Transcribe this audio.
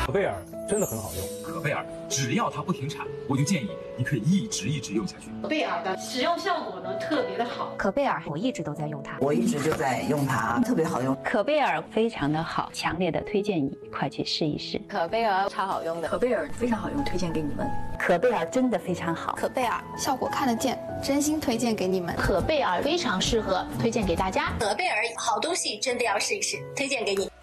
可贝尔真的很好用。 可贝尔只要它不停产，我就建议你可以一直用下去。 可贝尔的使用效果呢特别的好。 可贝尔我一直都在用它， 我一直就在用它，特别好用。 可贝尔非常的好，强烈的推荐你快去试一试。 可贝尔超好用的， 可贝尔非常好用，推荐给你们。 可贝尔真的非常好， 可贝尔效果看得见，真心推荐给你们。 可贝尔非常适合，推荐给大家。 可贝尔好东西真的要试一试，推荐给你。